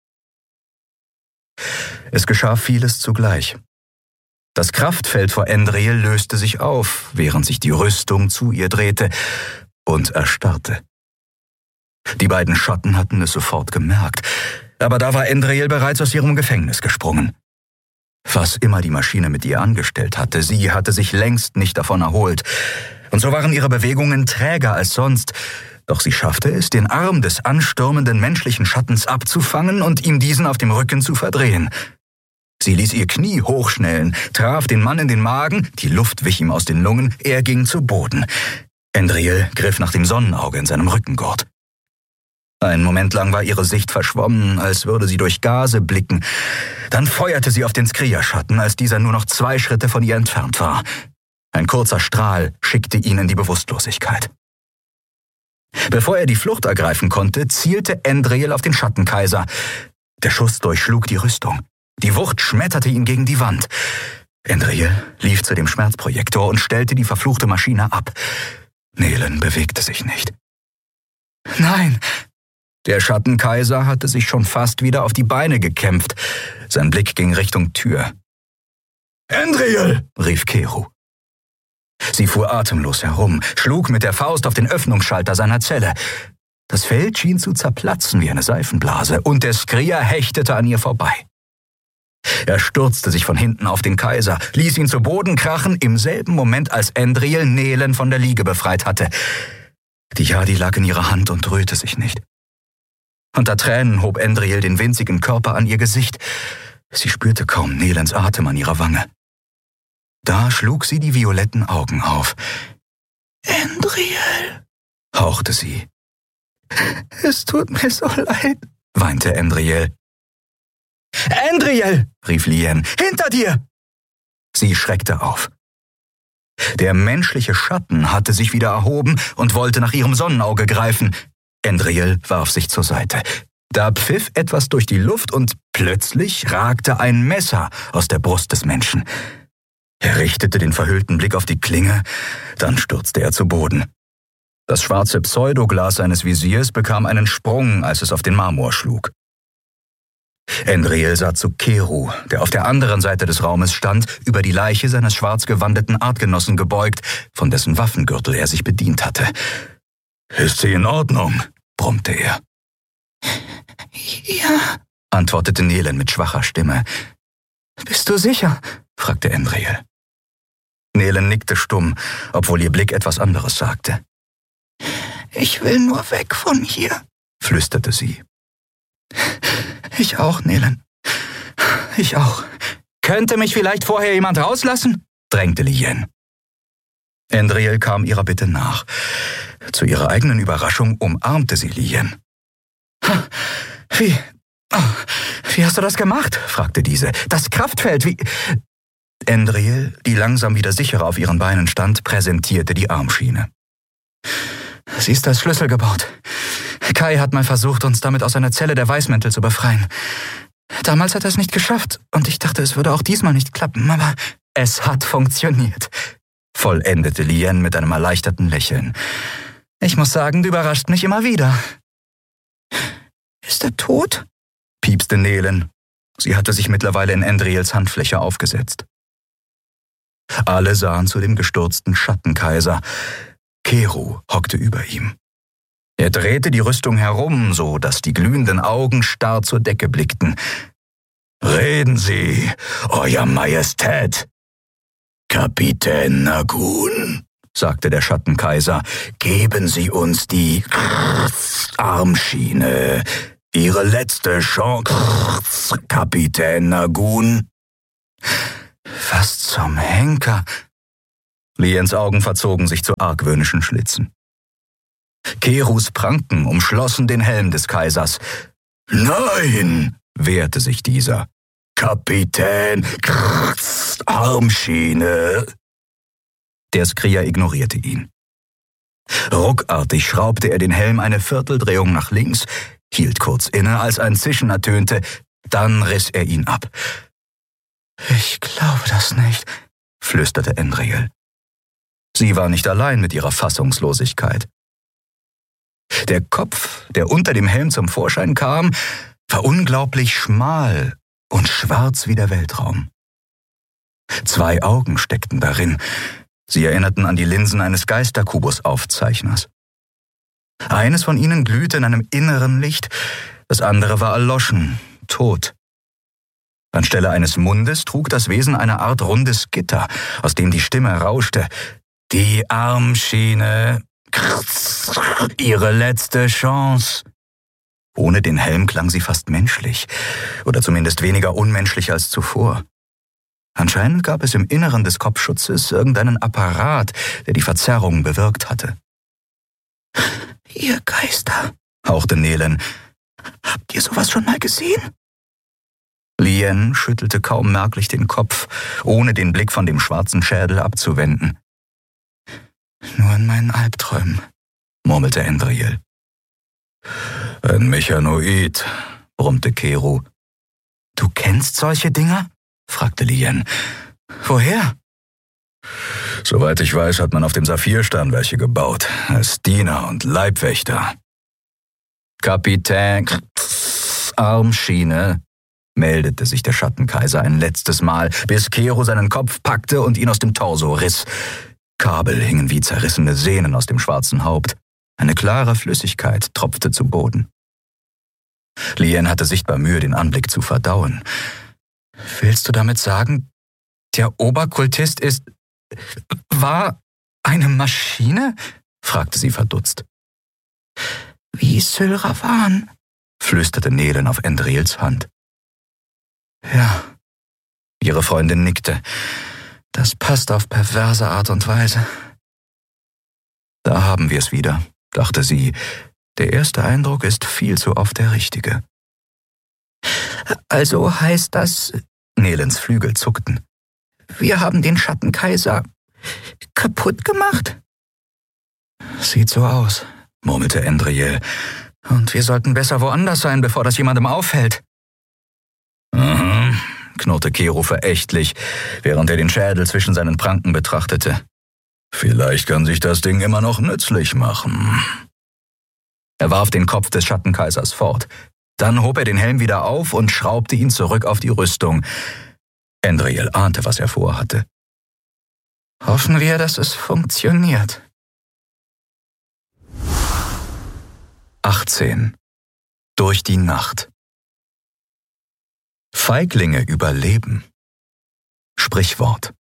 A: Es geschah vieles zugleich. Das Kraftfeld vor Endriel löste sich auf, während sich die Rüstung zu ihr drehte und erstarrte. Die beiden Schatten hatten es sofort gemerkt, aber da war Endriel bereits aus ihrem Gefängnis gesprungen. Was immer die Maschine mit ihr angestellt hatte, sie hatte sich längst nicht davon erholt. Und so waren ihre Bewegungen träger als sonst, doch sie schaffte es, den Arm des anstürmenden menschlichen Schattens abzufangen und ihm diesen auf dem Rücken zu verdrehen. Sie ließ ihr Knie hochschnellen, traf den Mann in den Magen, die Luft wich ihm aus den Lungen, er ging zu Boden. Endriel griff nach dem Sonnenauge in seinem Rückengurt. Einen Moment lang war ihre Sicht verschwommen, als würde sie durch Gase blicken. Dann feuerte sie auf den Skria-Schatten, als dieser nur noch 2 Schritte von ihr entfernt war. Ein kurzer Strahl schickte ihn in die Bewusstlosigkeit. Bevor er die Flucht ergreifen konnte, zielte Endriel auf den Schattenkaiser. Der Schuss durchschlug die Rüstung. Die Wucht schmetterte ihn gegen die Wand. Endriel lief zu dem Schmerzprojektor und stellte die verfluchte Maschine ab. Nelen bewegte sich nicht. »Nein!« Der Schattenkaiser hatte sich schon fast wieder auf die Beine gekämpft. Sein Blick ging Richtung Tür. »Endriel«, rief Kero. Sie fuhr atemlos herum, schlug mit der Faust auf den Öffnungsschalter seiner Zelle. Das Feld schien zu zerplatzen wie eine Seifenblase, und der Skria hechtete an ihr vorbei. Er stürzte sich von hinten auf den Kaiser, ließ ihn zu Boden krachen, im selben Moment, als Endriel Nelen von der Liege befreit hatte. Die Jadi lag in ihrer Hand und rührte sich nicht. Unter Tränen hob Endriel den winzigen Körper an ihr Gesicht. Sie spürte kaum Nelens Atem an ihrer Wange. Da schlug sie die violetten Augen auf. »Endriel«, hauchte sie. Es tut mir so leid, weinte Endriel. »Endriel«, rief Lien, »hinter dir!« Sie schreckte auf. Der menschliche Schatten hatte sich wieder erhoben und wollte nach ihrem Sonnenauge greifen. Endriel warf sich zur Seite. Da pfiff etwas durch die Luft und plötzlich ragte ein Messer aus der Brust des Menschen. Er richtete den verhüllten Blick auf die Klinge, dann stürzte er zu Boden. Das schwarze Pseudoglas seines Visiers bekam einen Sprung, als es auf den Marmor schlug. Endriel sah zu Keru, der auf der anderen Seite des Raumes stand, über die Leiche seines schwarz gewandeten Artgenossen gebeugt, von dessen Waffengürtel er sich bedient hatte. »Ist sie in Ordnung?« brummte er. »Ja«, antwortete Nelen mit schwacher Stimme. »Bist du sicher?« fragte Endriel. Nelen nickte stumm, obwohl ihr Blick etwas anderes sagte. »Ich will nur weg von hier«, flüsterte sie. »Ich auch, Nelen. Ich auch. Könnte mich vielleicht vorher jemand rauslassen?« drängte Lien. Endriel kam ihrer Bitte nach. Zu ihrer eigenen Überraschung umarmte sie Lien. »Wie hast du das gemacht?« fragte diese. »Das Kraftfeld, wie...« Endriel, die langsam wieder sicherer auf ihren Beinen stand, präsentierte die Armschiene. »Sie ist als Schlüssel gebaut. Kai hat mal versucht, uns damit aus einer Zelle der Weißmäntel zu befreien. Damals hat er es nicht geschafft und ich dachte, es würde auch diesmal nicht klappen, aber es hat funktioniert«, vollendete Lien mit einem erleichterten Lächeln. »Ich muss sagen, du überrascht mich immer wieder.« »Ist er tot?« piepste Nelen. Sie hatte sich mittlerweile in Endriels Handfläche aufgesetzt. Alle sahen zu dem gestürzten Schattenkaiser. Keru hockte über ihm. Er drehte die Rüstung herum, so dass die glühenden Augen starr zur Decke blickten. »Reden Sie, Euer Majestät!« »Kapitän Nagun«, sagte der Schattenkaiser, »geben Sie uns die Armschiene. Ihre letzte Chance, Kapitän Nagun.« »Was zum Henker?« Liens Augen verzogen sich zu argwöhnischen Schlitzen. Kerus Pranken umschlossen den Helm des Kaisers. »Nein«, wehrte sich dieser. »Kapitän, Armschiene.« Der Skrier ignorierte ihn. Ruckartig schraubte er den Helm eine Vierteldrehung nach links, hielt kurz inne, als ein Zischen ertönte, dann riss er ihn ab. »Ich glaube das nicht«, flüsterte Endriel. Sie war nicht allein mit ihrer Fassungslosigkeit. Der Kopf, der unter dem Helm zum Vorschein kam, war unglaublich schmal und schwarz wie der Weltraum. 2 Augen steckten darin. Sie erinnerten an die Linsen eines Geisterkubus-Aufzeichners. Eines von ihnen glühte in einem inneren Licht, das andere war erloschen, tot. Anstelle eines Mundes trug das Wesen eine Art rundes Gitter, aus dem die Stimme rauschte. »Die Armschiene, Ihre letzte Chance.« Ohne den Helm klang sie fast menschlich, oder zumindest weniger unmenschlich als zuvor. Anscheinend gab es im Inneren des Kopfschutzes irgendeinen Apparat, der die Verzerrung bewirkt hatte. »Ihr Geister«, hauchte Nelen, »habt ihr sowas schon mal gesehen?« Lien schüttelte kaum merklich den Kopf, ohne den Blick von dem schwarzen Schädel abzuwenden. »Nur in meinen Albträumen«, murmelte Endriel. »Ein Mechanoid«, brummte Keru. »Du kennst solche Dinger?« fragte Lien. »Woher?« »Soweit ich weiß, hat man auf dem Saphirstern welche gebaut, als Diener und Leibwächter.« »Kapitän, Armschiene«, meldete sich der Schattenkaiser ein letztes Mal, bis Keru seinen Kopf packte und ihn aus dem Torso riss. Kabel hingen wie zerrissene Sehnen aus dem schwarzen Haupt. Eine klare Flüssigkeit tropfte zu Boden. Lien hatte sichtbar Mühe, den Anblick zu verdauen. »Willst du damit sagen, der Oberkultist war eine Maschine?« fragte sie verdutzt. »Wie Sylravan«, flüsterte Nelen auf Endriels Hand. »Ja«, ihre Freundin nickte. »Das passt auf perverse Art und Weise.« »Da haben wir es wieder«, dachte sie, Der erste Eindruck ist viel zu oft der richtige.
C: Also heißt das,
A: Nelens Flügel zuckten.
C: wir haben den Schattenkaiser kaputt gemacht?
A: Sieht so aus, murmelte Endriel. Und wir sollten besser woanders sein, bevor das jemandem auffällt. Aha, knurrte Kero verächtlich, während er den Schädel zwischen seinen Pranken betrachtete. Vielleicht kann sich das Ding immer noch nützlich machen. Er warf den Kopf des Schattenkaisers fort. Dann hob er den Helm wieder auf und schraubte ihn zurück auf die Rüstung. Endriel ahnte, was er vorhatte.
C: Hoffen wir, dass es funktioniert.
A: 18. Durch die Nacht. Feiglinge überleben. Sprichwort.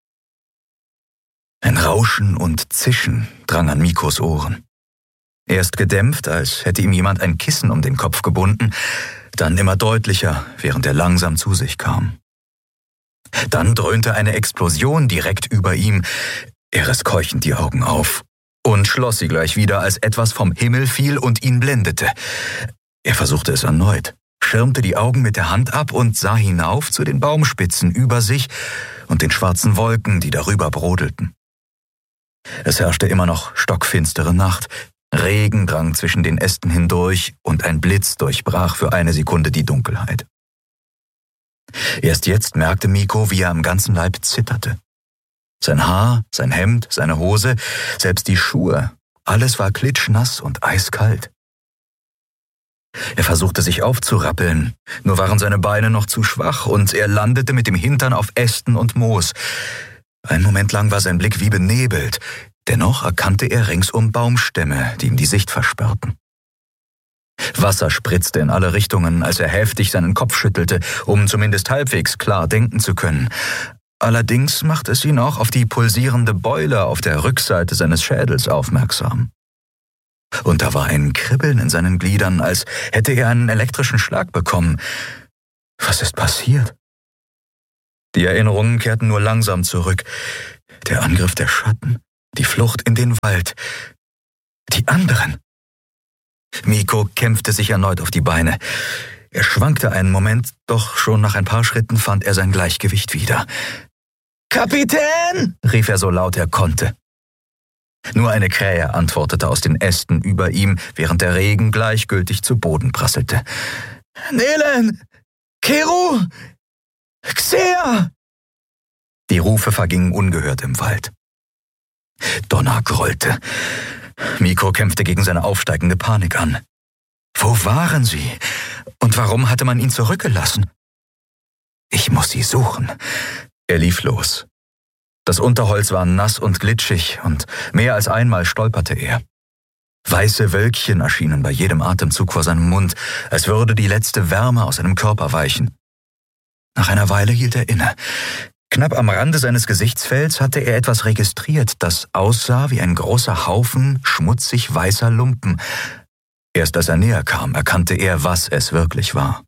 A: Ein Rauschen und Zischen drang an Mikos Ohren. Erst gedämpft, als hätte ihm jemand ein Kissen um den Kopf gebunden, dann immer deutlicher, während er langsam zu sich kam. Dann dröhnte eine Explosion direkt über ihm. Er riss keuchend die Augen auf und schloss sie gleich wieder, als etwas vom Himmel fiel und ihn blendete. Er versuchte es erneut, schirmte die Augen mit der Hand ab und sah hinauf zu den Baumspitzen über sich und den schwarzen Wolken, die darüber brodelten. Es herrschte immer noch stockfinstere Nacht. Regen drang zwischen den Ästen hindurch und ein Blitz durchbrach für eine Sekunde die Dunkelheit. Erst jetzt merkte Miko, wie er am ganzen Leib zitterte. Sein Haar, sein Hemd, seine Hose, selbst die Schuhe, alles war klitschnass und eiskalt. Er versuchte sich aufzurappeln, nur waren seine Beine noch zu schwach und er landete mit dem Hintern auf Ästen und Moos. Einen Moment lang war sein Blick wie benebelt, dennoch erkannte er ringsum Baumstämme, die ihm die Sicht versperrten. Wasser spritzte in alle Richtungen, als er heftig seinen Kopf schüttelte, um zumindest halbwegs klar denken zu können. Allerdings machte es ihn auch auf die pulsierende Beule auf der Rückseite seines Schädels aufmerksam. Und da war ein Kribbeln in seinen Gliedern, als hätte er einen elektrischen Schlag bekommen. Was ist passiert? Die Erinnerungen kehrten nur langsam zurück. Der Angriff der Schatten, die Flucht in den Wald, die anderen. Miko kämpfte sich erneut auf die Beine. Er schwankte einen Moment, doch schon nach ein paar Schritten fand er sein Gleichgewicht wieder. »Kapitän!« rief er so laut er konnte. Nur eine Krähe antwortete aus den Ästen über ihm, während der Regen gleichgültig zu Boden prasselte. »Nelen! Kero! Xea!« Die Rufe vergingen ungehört im Wald. Donner grollte. Miko kämpfte gegen seine aufsteigende Panik an. Wo waren sie? Und warum hatte man ihn zurückgelassen? Ich muss sie suchen. Er lief los. Das Unterholz war nass und glitschig und mehr als einmal stolperte er. Weiße Wölkchen erschienen bei jedem Atemzug vor seinem Mund, als würde die letzte Wärme aus seinem Körper weichen. Nach einer Weile hielt er inne. Knapp am Rande seines Gesichtsfelds hatte er etwas registriert, das aussah wie ein großer Haufen schmutzig weißer Lumpen. Erst als er näher kam, erkannte er, was es wirklich war.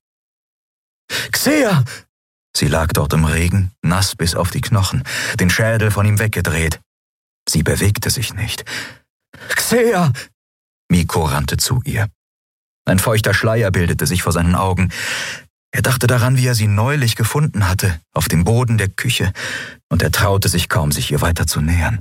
A: »Xea!« Sie lag dort im Regen, nass bis auf die Knochen, den Schädel von ihm weggedreht. Sie bewegte sich nicht. »Xea!« Miko rannte zu ihr. Ein feuchter Schleier bildete sich vor seinen Augen. Er dachte daran, wie er sie neulich gefunden hatte, auf dem Boden der Küche, und er traute sich kaum, sich ihr weiter zu nähern.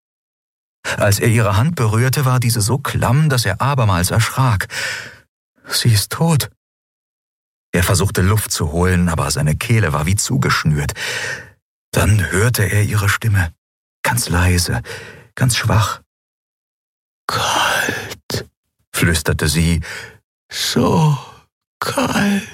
A: Als er ihre Hand berührte, war diese so klamm, dass er abermals erschrak. Sie ist tot. Er versuchte Luft zu holen, aber seine Kehle war wie zugeschnürt. Dann hörte er ihre Stimme, ganz leise, ganz schwach. »Kalt«, flüsterte sie, »so kalt.«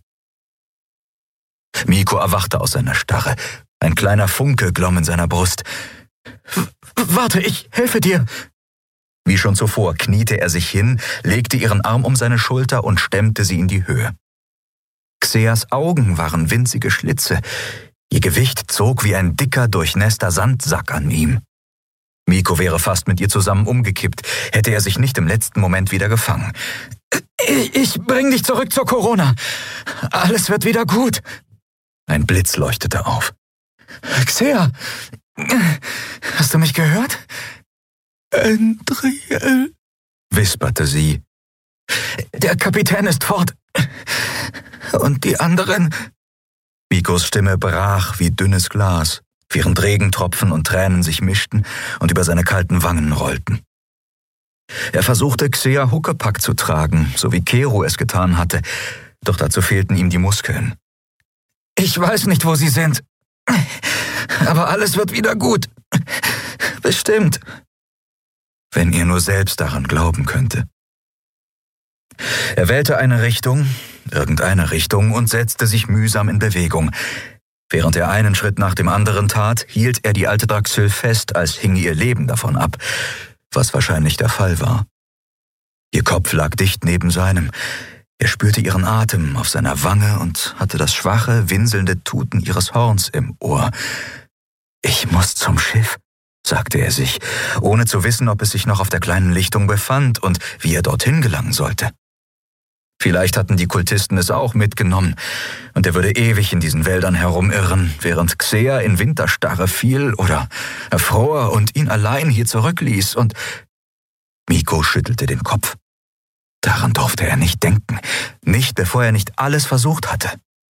A: Miko erwachte aus seiner Starre. Ein kleiner Funke glomm in seiner Brust. »Warte, ich helfe dir!« Wie schon zuvor kniete er sich hin, legte ihren Arm um seine Schulter und stemmte sie in die Höhe. Xeas Augen waren winzige Schlitze. Ihr Gewicht zog wie ein dicker, durchnässter Sandsack an ihm. Miko wäre fast mit ihr zusammen umgekippt, hätte er sich nicht im letzten Moment wieder gefangen. »Ich bring dich zurück zur Corona. Alles wird wieder gut.« Ein Blitz leuchtete auf. »Xea, hast du mich gehört?« »Endriel«, wisperte sie, Der Kapitän ist fort. Und die anderen?
B: Mikos Stimme brach wie dünnes Glas, während Regentropfen und Tränen sich mischten und über seine kalten Wangen rollten. Er versuchte, Xea Huckepack zu tragen, so wie Kero es getan hatte, doch dazu fehlten ihm die Muskeln.
A: Ich weiß nicht, wo sie sind, aber alles wird wieder gut. Bestimmt.
B: Wenn er nur selbst daran glauben könnte. Er wählte eine Richtung, irgendeine Richtung, und setzte sich mühsam in Bewegung. Während er einen Schritt nach dem anderen tat, hielt er die alte Draxil fest, als hinge ihr Leben davon ab, was wahrscheinlich der Fall war. Ihr Kopf lag dicht neben seinem. Er spürte ihren Atem auf seiner Wange und hatte das schwache, winselnde Tuten ihres Horns im Ohr. »Ich muss zum Schiff«, sagte er sich, ohne zu wissen, ob es sich noch auf der kleinen Lichtung befand und wie er dorthin gelangen sollte. Vielleicht hatten die Kultisten es auch mitgenommen, und er würde ewig in diesen Wäldern herumirren, während Xea in Winterstarre fiel oder erfror und ihn allein hier zurückließ, und Miko schüttelte den Kopf. Daran durfte er nicht denken, nicht bevor er nicht alles versucht hatte.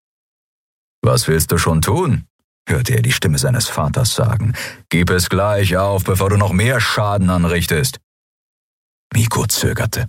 B: »Was willst du schon tun?« hörte er die Stimme seines Vaters sagen. »Gib es gleich auf, bevor du noch mehr Schaden anrichtest.« Miko zögerte.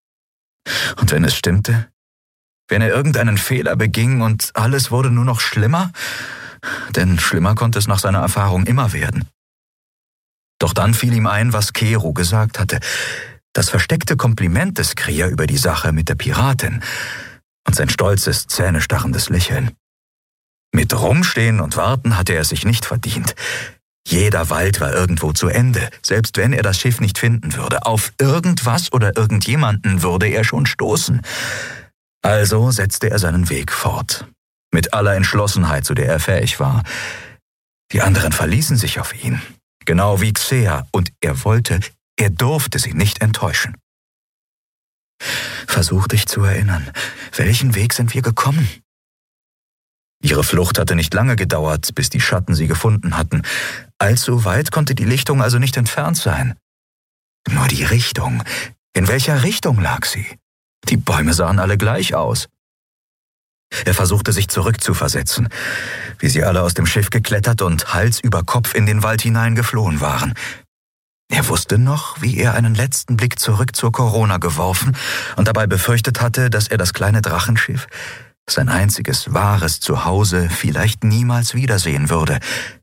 B: Und wenn es stimmte? Wenn er irgendeinen Fehler beging und alles wurde nur noch schlimmer? Denn schlimmer konnte es nach seiner Erfahrung immer werden. Doch dann fiel ihm ein, was Kero gesagt hatte. Das versteckte Kompliment des Krea über die Sache mit der Piratin und sein stolzes, zähnestarrendes Lächeln. Mit Rumstehen und Warten hatte er es sich nicht verdient. Jeder Wald war irgendwo zu Ende, selbst wenn er das Schiff nicht finden würde. Auf irgendwas oder irgendjemanden würde er schon stoßen. Also setzte er seinen Weg fort, mit aller Entschlossenheit, zu der er fähig war. Die anderen verließen sich auf ihn, genau wie Xea, und er durfte sie nicht enttäuschen. Versuch dich zu erinnern, welchen Weg sind wir gekommen? Ihre Flucht hatte nicht lange gedauert, bis die Schatten sie gefunden hatten. Allzu weit konnte die Lichtung also nicht entfernt sein. Nur die Richtung. In welcher Richtung lag sie? Die Bäume sahen alle gleich aus. Er versuchte sich zurückzuversetzen, wie sie alle aus dem Schiff geklettert und Hals über Kopf in den Wald hineingeflohen waren. Er wusste noch, wie er einen letzten Blick zurück zur Corona geworfen und dabei befürchtet hatte, dass er das kleine Drachenschiff, sein einziges wahres Zuhause, vielleicht niemals wiedersehen würde,